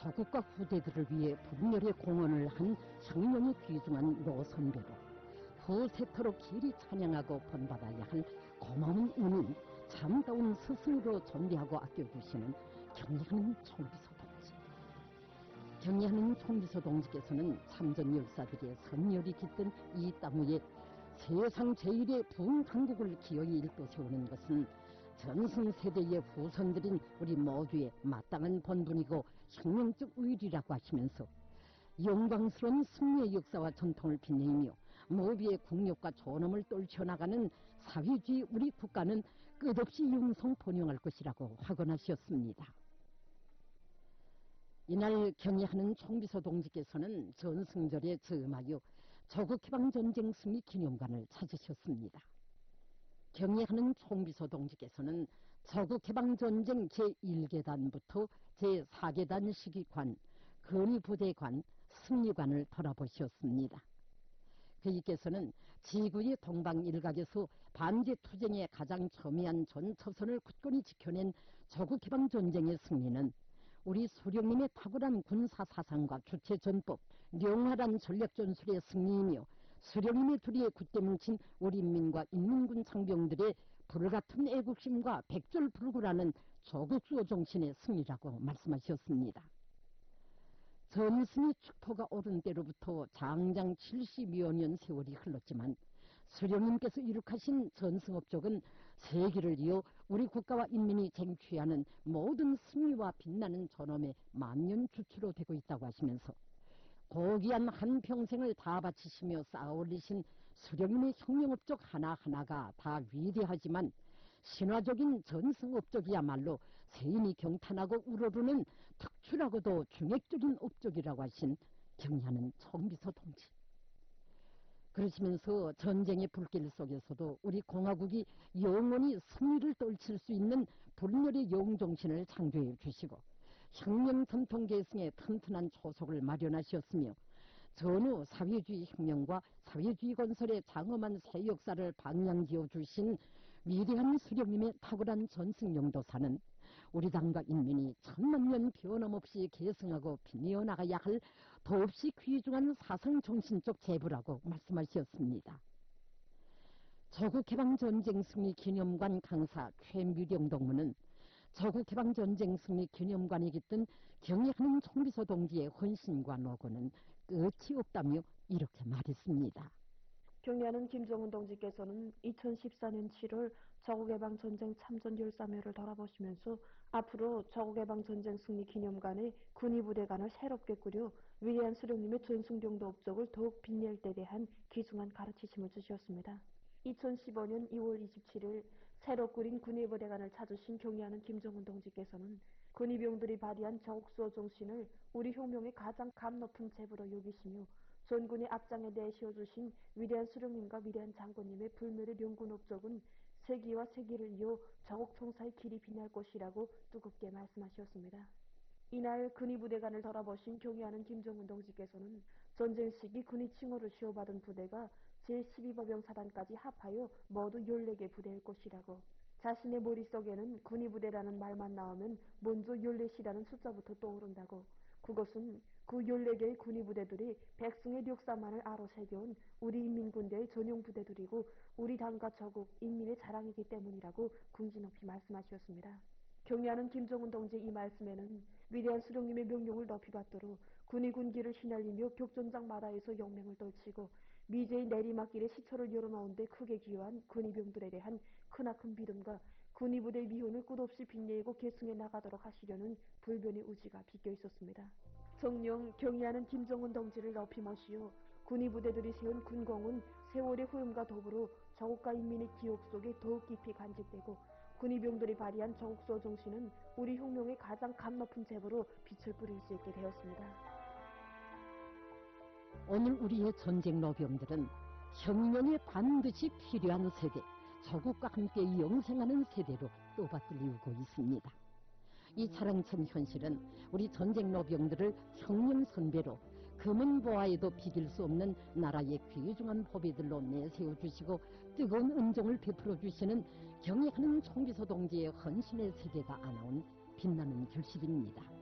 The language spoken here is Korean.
조국과 후대들을 위해 분열의 공헌을 한 혁명의 귀중한 노선배로 후세토록 길이 찬양하고 본받아야 할 고마운 은인, 참다운 스승으로 존대하고 아껴주시는 경리하는 총비서 동지. 경리하는 총비서 동지께서는 참전 열사들의 선열이 깃든 이 땅 위에 세상 제1의 부흥 강국을 기어이 일도 세우는 것은 전승세대의 후손들인 우리 모두의 마땅한 본분이고 혁명적 의리라고 하시면서 영광스러운 승리의 역사와 전통을 빛내며 모비의 국력과 존엄을 떨쳐나가는 사회주의 우리 국가는 끝없이 영성 번영할 것이라고 확언하셨습니다. 이날 경의하는 총비서 동지께서는 전승절에 저음하여 조국해방전쟁 승리 기념관을 찾으셨습니다. 경의하는 총비서 동지께서는 조국해방전쟁 제1계단부터 제4계단 시기관, 건의부대관, 승리관을 돌아보셨습니다. 그이께서는 지구의 동방일각에서 반제투쟁에 가장 첨예한 전초선을 굳건히 지켜낸 조국해방전쟁의 승리는 우리 수령님의 탁월한 군사사상과 주체전법, 명활한 전략전술의 승리이며 수령님의 둘이에 굳게 뭉친 우리 인민과 인민군 장병들의 불같은 애국심과 백절불구라는 조국수호 정신의 승리라고 말씀하셨습니다. 전승의 축포가 오른 때로부터 장장 70여 년 세월이 흘렀지만 수령님께서 이룩하신 전승업적은 세기를 이어 우리 국가와 인민이 쟁취하는 모든 승리와 빛나는 존엄의 만년 주추로 되고 있다고 하시면서 고귀한 한평생을 다 바치시며 쌓아올리신 수령님의 혁명업적 하나하나가 다 위대하지만 신화적인 전승업적이야말로 세인이 경탄하고 우러르는 특출하고도 중액적인 업적이라고 하신 경의하는 총비서 동지. 그러시면서 전쟁의 불길 속에서도 우리 공화국이 영원히 승리를 떨칠 수 있는 불멸의 영웅정신을 창조해 주시고 혁명 전통 계승에 튼튼한 초석을 마련하셨으며 전후 사회주의 혁명과 사회주의 건설의 장엄한 새 역사를 방향지어 주신 위대한 수령님의 탁월한 전승용도사는 우리 당과 인민이 천만년 변함없이 계승하고 빛내어 나가야 할 더없이 귀중한 사상정신적 재부라고 말씀하셨습니다. 조국해방전쟁 승리 기념관 강사 최미령 동무는 조국해방전쟁 승리 기념관에 깃든 경의하는 총비서 동지의 헌신과 노고는 끝이 없다며 이렇게 말했습니다. 경의하는 김정은 동지께서는 2014년 7월 조국해방전쟁 참전 열사묘를 돌아보시면서 앞으로 조국해방전쟁 승리 기념관에 군의부대관을 새롭게 꾸려 위대한 수령님의 전승경도 업적을 더욱 빛낼 데 대한 귀중한 가르치심을 주셨습니다. 2015년 2월 27일 새로 꾸린 군의부대관을 찾으신 경의하는 김정은 동지께서는 군의병들이 발휘한 조국수호 정신을 우리 혁명의 가장 감 높은 재부로 여기시며 전군의 앞장에 내세워주신 위대한 수령님과 위대한 장군님의 불멸의 명군 업적은 세기와 세기를 이어 조국 청사의 길이 빛날 것이라고 뜨겁게 말씀하셨습니다. 이날 군의부대관을 돌아보신 경의하는 김정은 동지께서는 전쟁 시기 군의 칭호를 시호받은 부대가 제12보병사단까지 합하여 모두 14개 부대일 것이라고, 자신의 머릿속에는 군의부대라는 말만 나오면 먼저 14이라는 숫자부터 떠오른다고, 그것은 그 14개의 군의부대들이 백성의 역사만을 아로새겨온 우리 인민군대의 전용 부대들이고 우리 당과 조국, 인민의 자랑이기 때문이라고 궁지 높이 말씀하셨습니다. 경의하는 김정은 동지의 이 말씀에는 위대한 수령님의 명령을 높이 받도록 군의 군기를 휘날리며 격전장 마다에서 용맹을 떨치고 미제의 내리막길에 시초를 열어놓은 데 크게 기여한 군의병들에 대한 크나큰 믿음과 군의부대의 미훈을 끝없이 빛내고 계승해 나가도록 하시려는 불변의 의지가 비껴 있었습니다. 정녕 경의하는 김정은 동지를 높이 모시어 군의부대들이 세운 군공은 세월의 흐름과 더불어 조국과 인민의 기억 속에 더욱 깊이 간직되고 군의병들이 발휘한 조국수호 정신은 우리 혁명의 가장 감 높은 재부로 빛을 뿌릴 수 있게 되었습니다. 오늘 우리의 전쟁 노병들은 혁명에 반드시 필요한 세대, 조국과 함께 영생하는 세대로 떠받들이고 있습니다. 이 차량찬 현실은 우리 전쟁 노병들을 혁명 선배로 금은 보아에도 비길 수 없는 나라의 귀중한 보배들로 내세워주시고 뜨거운 은총을 베풀어주시는 경의하는 총비서 동지의 헌신의 세계가 안아온 빛나는 결실입니다.